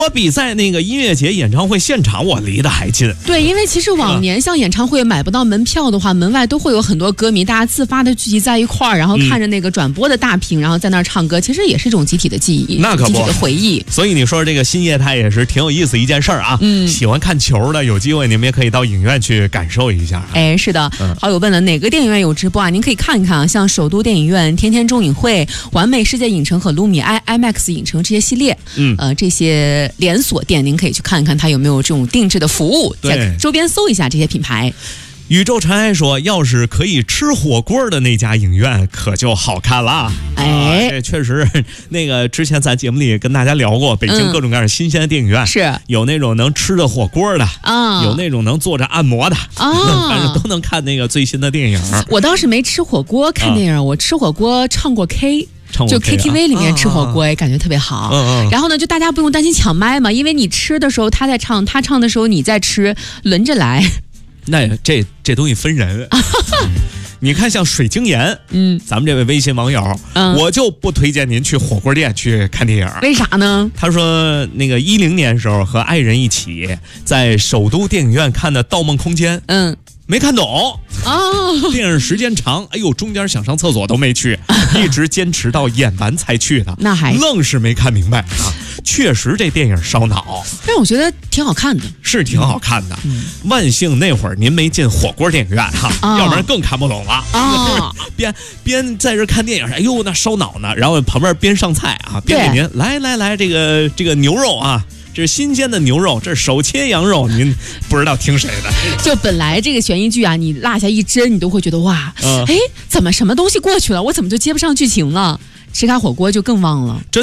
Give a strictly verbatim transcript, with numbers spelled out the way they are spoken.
我比在那个音乐节演唱会现场我离得还近。 对，因为其实往年像演唱会买不到门票的话，门外都会有很多歌迷，大家自发的聚集在一块儿，然后看着那个转播的大屏，然后在那儿唱歌，其实也是一种集体的记忆， 那可不， 集体的回忆。 所以你说这个新业态也是挺有意思一件事儿啊。嗯，喜欢看球的，有机会你们也可以到影院去感受一下、啊。 哎，是的，嗯、好友问了哪个电影院有直播啊？您可以看一看啊，像首都电影院、天天中影会、完美世界影城和卢米埃 IMAX 影城这些系列，嗯，呃，这些连锁店。您可以去看一看它有没有这种定制的服务，在周边搜一下这些品牌。 宇宙尘埃说，要是可以吃火锅的那家影院可就好看了。 哎， 这、啊、确实，那个之前咱节目里跟大家聊过，北京各种各样新鲜的电影院、嗯、 是有那种能吃的火锅的啊， 有那种能坐着按摩的啊，反正都能看那个最新的电影。 我倒是没吃火锅看电影、啊、我吃火锅唱过 K。就 K T V 里面吃火锅，哎、啊，感觉特别好。嗯嗯。然后呢，就大家不用担心抢麦嘛，因为你吃的时候他在唱，他唱的时候你在吃，轮着来。 那这这东西分人。你看，像水晶岩，嗯，咱们这位微信网友，嗯，我就不推荐您去火锅店去看电影。 为啥呢？ 他说，那个一零年时候和爱人一起在首都电影院看的《盗梦空间》，嗯。没看懂哦，电影时间长，哎呦，中间想上厕所都没去，一直坚持到演完才去的， 那还愣是没看明白啊！确实这电影烧脑， 但我觉得挺好看的， 是挺好看的。嗯、万幸那会儿您没进火锅电影院哈、哦，要不然更看不懂了啊！哦、边边在这看电影，哎呦那烧脑呢，然后旁边边上菜啊，边给您来来来这个这个牛肉啊。这是新鲜的牛肉，这是手切羊肉，您不知道听谁的。 就本来这个悬疑剧啊，你落下一帧，你都会觉得哇，哎、嗯，怎么什么东西过去了，我怎么就接不上剧情了？吃开火锅就更忘了。真